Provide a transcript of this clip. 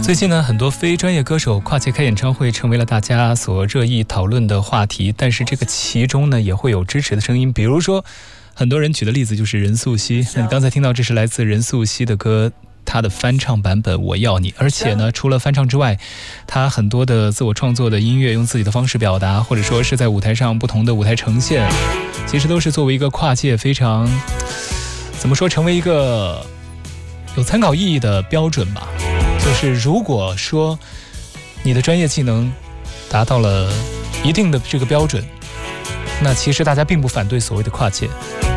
最近呢，很多非专业歌手跨界开演唱会成为了大家所热议讨论的话题，但是这个其中呢也会有支持的声音，比如说很多人举的例子就是任素汐。那你刚才听到这是来自任素汐的歌，她的翻唱版本《我要你》，而且呢除了翻唱之外，她很多的自我创作的音乐用自己的方式表达，或者说是在舞台上不同的舞台呈现，其实都是作为一个跨界非常怎么说，成为一个有参考意义的标准吧。就是如果说你的专业技能达到了一定的这个标准，那其实大家并不反对所谓的跨界。